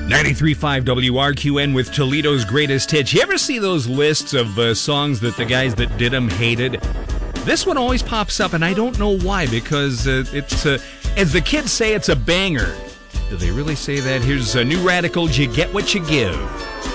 93.5 WRQN with Toledo's greatest hits. You ever see those lists of songs that the guys that did them hated? This one always pops up, and I don't know why, because it's, as the kids say, it's a banger. Do they really say that? Here's New Radicals, You Get What You Give.